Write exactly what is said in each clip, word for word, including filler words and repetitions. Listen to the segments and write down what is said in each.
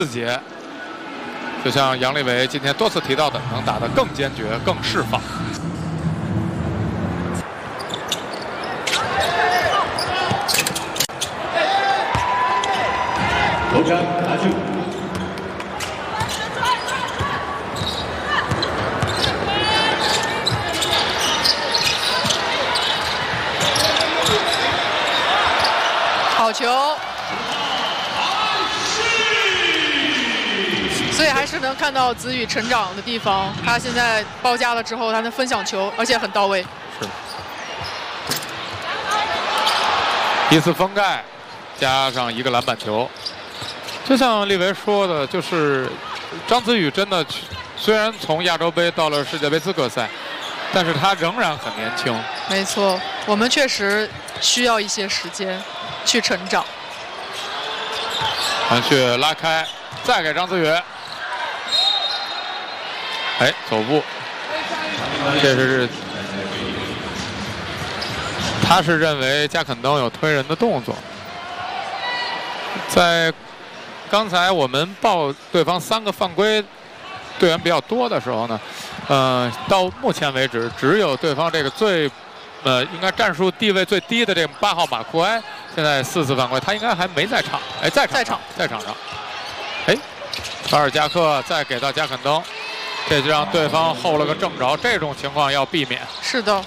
四节，就像杨利伟今天多次提到的，能打得更坚决、更释放。 投杆打球。 好球，所以还是能看到子宇成长的地方。他现在包夹了之后，他能分享球，而且很到位。 是。一次封盖，加上一个篮板球，就像利维说的，就是张子宇真的虽然从亚洲杯到了世界杯资格赛，但是他仍然很年轻。 没错，我们确实需要一些时间。 去成长， 韩旭拉开，再给张子宇，哎，走步，这是他是认为加肯登有推人的动作，在刚才我们报对方三个犯规队员比较多的时候呢，呃，到目前为止只有对方这个最。 呃，应该战术地位最低的这个八号马库埃，现在四次犯规，他应该还没在场。哎，在场，在场，在场上。哎，巴尔加克再给到加肯登，这就让对方后了个正着，这种情况要避免。 是的。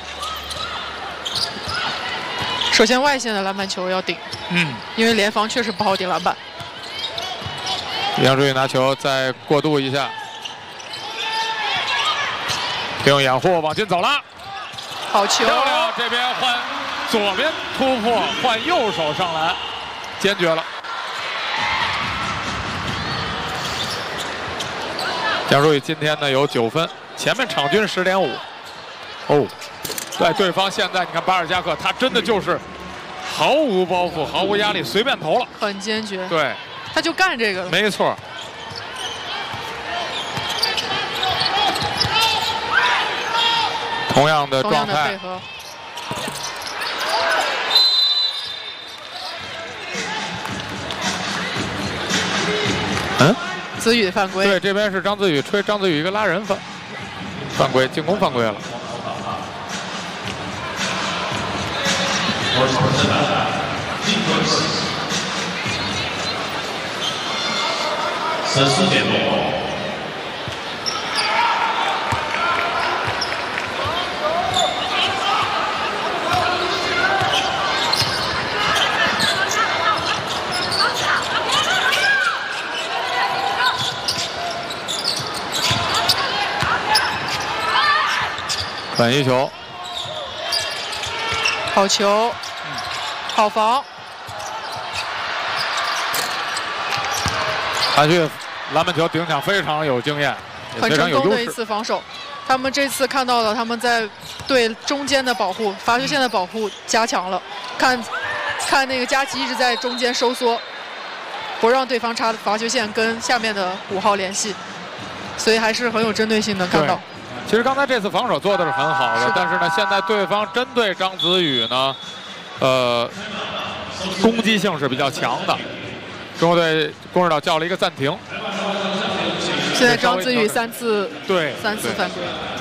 首先外线的篮板球要顶，嗯，因为联防确实不好顶篮板。 杨志宇拿球再过渡一下，利用掩护往进走了。 好球！ 漂亮，这边换左边突破，换右手上篮，坚决了。江疏宇今天呢有九分，前面场均十点五。哦，在对方现在你看巴尔加克，他真的就是毫无包袱、毫无压力，随便投了， 很坚决。 对， 他就干这个了。 没错。 同样的状态，嗯， 子宇犯规。 对，这边是张子宇吹张子宇一个拉人犯，犯规，进攻犯规了。 十四点多。 反一球， 好球，好防。 韩旭篮板球顶抢非常有经验， 很成功的一次防守。他们这次看到了他们在对中间的保护、罚球线的保护加强了。看，看那个佳琪一直在中间收缩，不让对方插罚球线跟下面的五号联系，所以还是很有针对性的看到。 其实刚才这次防守做的是很好的，是的但是呢，现在对方针对张子宇呢，呃，攻击性是比较强的。中国队公指导叫了一个暂停。 现在张子宇三次对三次犯规。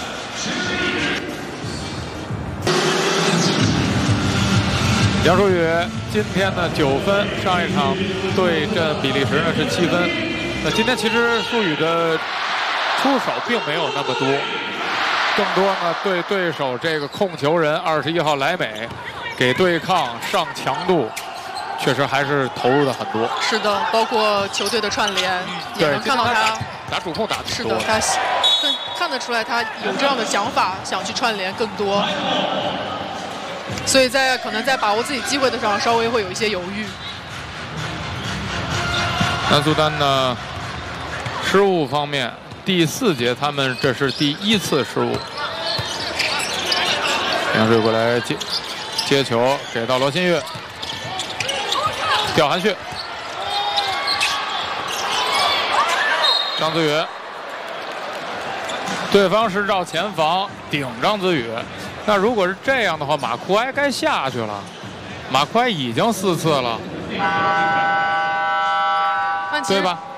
杨舒宇今天呢九分，上一场对阵比利时呢是七分。那今天其实舒宇的出手并没有那么多。 更多呢，对对手这个控球人二十一号莱美，给对抗上强度，确实还是投入的很多。 是的，包括球队的串联，也能看到他打主控打得是的，他更看得出来他有这样的想法，想去串联更多。所以在可能在把握自己机会的上，稍微会有一些犹豫。 南苏丹呢，失误方面。 第四节，他们这是第一次失误。杨水过来接接球，给到罗新月，吊韩旭，张子宇，对方是绕前防顶张子宇。那如果是这样的话，马库埃该下去了。马库埃已经四次了，对吧？